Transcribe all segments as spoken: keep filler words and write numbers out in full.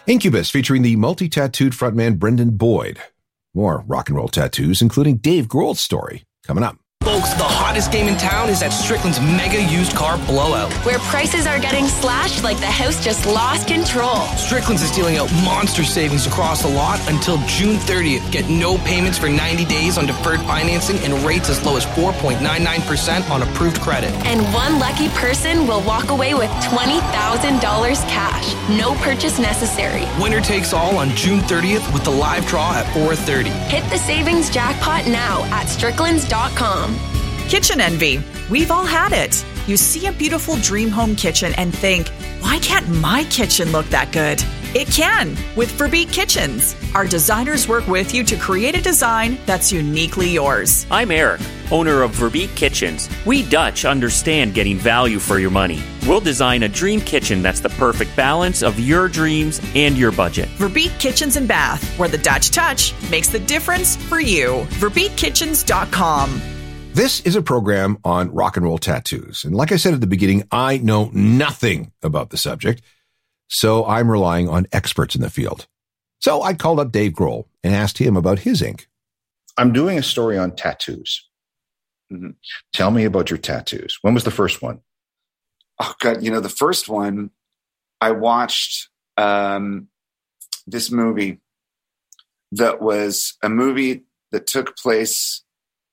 Incubus, featuring the multi-tattooed frontman Brendan Boyd. More rock and roll tattoos, including Dave Grohl's story, coming up. Folks, the hottest game in town is at Strickland's Mega Used Car Blowout, where prices are getting slashed like the house just lost control. Strickland's is dealing out monster savings across the lot until June thirtieth. Get no payments for ninety days on deferred financing and rates as low as four point nine nine percent on approved credit. And one lucky person will walk away with twenty thousand dollars cash. No purchase necessary. Winner takes all on June thirtieth with the live draw at four thirty. Hit the savings jackpot now at stricklands dot com. Kitchen envy. We've all had it. You see a beautiful dream home kitchen and think, why can't my kitchen look that good? It can with Verbeek Kitchens. Our designers work with you to create a design that's uniquely yours. I'm Eric, owner of Verbeek Kitchens. We Dutch understand getting value for your money. We'll design a dream kitchen that's the perfect balance of your dreams and your budget. Verbeek Kitchens and Bath, where the Dutch touch makes the difference for you. verbeek kitchens dot com. This is a program on rock and roll tattoos. And like I said at the beginning, I know nothing about the subject, so I'm relying on experts in the field. So I called up Dave Grohl and asked him about his ink. I'm doing a story on tattoos. Mm-hmm. Tell me about your tattoos. When was the first one? Oh, God. You know, the first one, I watched um, this movie that was a movie that took place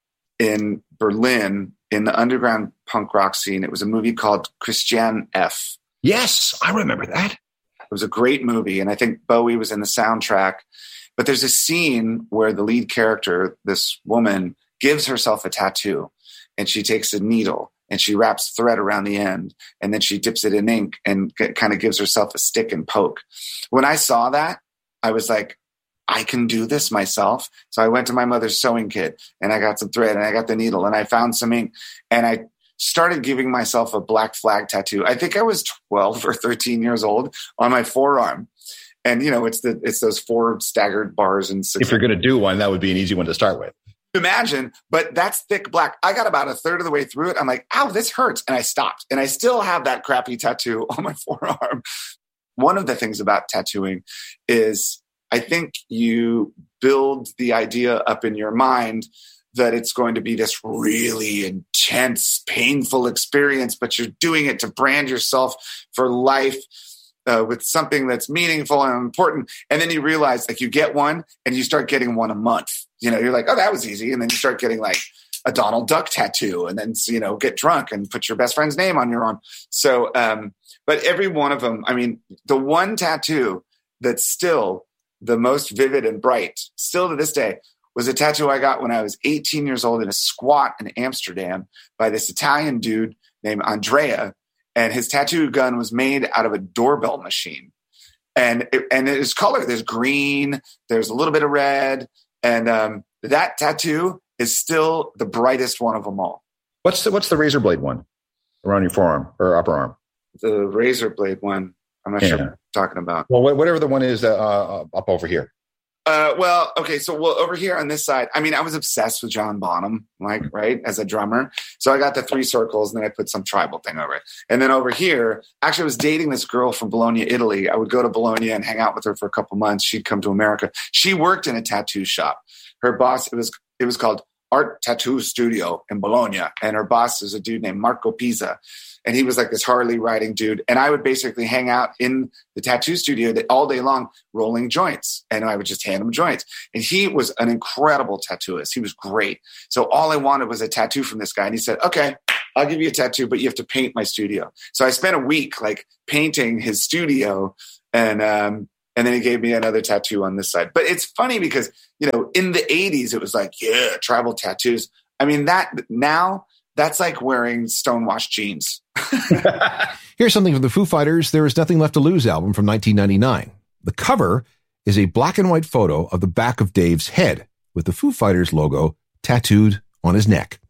in Berlin in the underground punk rock scene. It was a movie called Christian F. Yes, I remember that. It was a great movie, and I think Bowie was in the soundtrack. But there's a scene where the lead character, this woman, gives herself a tattoo, and she takes a needle and she wraps thread around the end, and then she dips it in ink and g- kind of gives herself a stick and poke. When I saw that, I was like, I can do this myself. So I went to my mother's sewing kit and I got some thread and I got the needle and I found some ink and I started giving myself a black flag tattoo. I think I was twelve or thirteen years old on my forearm. And, you know, it's the it's those four staggered bars. And six if you're going to do one, that would be an easy one to start with. Imagine, but that's thick black. I got about a third of the way through it. I'm like, ow, this hurts. And I stopped. And I still have that crappy tattoo on my forearm. One of the things about tattooing is I think you build the idea up in your mind that it's going to be this really intense, painful experience, but you're doing it to brand yourself for life uh, with something that's meaningful and important. And then you realize, like, you get one and you start getting one a month. You know, you're like, oh, that was easy. And then you start getting like a Donald Duck tattoo and then, you know, get drunk and put your best friend's name on your arm. So, um, but every one of them, I mean, the one tattoo that's still the most vivid and bright, still to this day, was a tattoo I got when I was eighteen years old in a squat in Amsterdam by this Italian dude named Andrea. And his tattoo gun was made out of a doorbell machine. And it, and it is colored. There's green, there's a little bit of red. And um, that tattoo is still the brightest one of them all. What's the, what's the razor blade one around your forearm or upper arm? The razor blade one. I'm not yeah. sure what you're talking about. Well, whatever the one is uh, up over here. Uh, well, okay. So well, over here on this side, I mean, I was obsessed with John Bonham, like, right, as a drummer. So I got the three circles and then I put some tribal thing over it. And then over here, actually I was dating this girl from Bologna, Italy. I would go to Bologna and hang out with her for a couple months. She'd come to America. She worked in a tattoo shop. Her boss, it was, it was called Art Tattoo Studio in Bologna. And her boss was a dude named Marco Pisa. And he was like this Harley riding dude. And I would basically hang out in the tattoo studio all day long, rolling joints. And I would just hand him joints. And he was an incredible tattooist. He was great. So all I wanted was a tattoo from this guy. And he said, okay, I'll give you a tattoo, but you have to paint my studio. So I spent a week like painting his studio. And, um, and then he gave me another tattoo on this side. But it's funny because, you know, in the eighties, it was like, yeah, tribal tattoos. I mean, that now that's like wearing stonewashed jeans. Here's something from the Foo Fighters' There Is Nothing Left to Lose album from nineteen ninety-nine. The cover is a black and white photo of the back of Dave's head with the Foo Fighters logo tattooed on his neck.